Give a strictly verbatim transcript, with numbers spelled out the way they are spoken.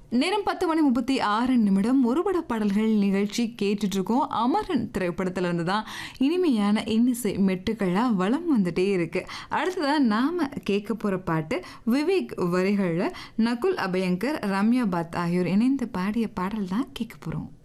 நேரம் பத்து மணி முப்பத்தி ஆறு நிமிடம் ஒருபட பாடல்கள் நிகழ்ச்சி கேட்டுட்டு இருக்கோம். அமரன் திரைப்படத்துல இருந்து தான் இனிமையான இன்னிசை மெட்டுக்களா வளம் வந்துட்டே இருக்கு. அடுத்ததான் நாம கேட்க போற பாட்டு விவேக் வரிகள்ல நகுல் அபயங்கர், ரம்யா பத் ஆகியோர் இணைந்து பாடிய பாடல் தான் கேட்க போறோம்.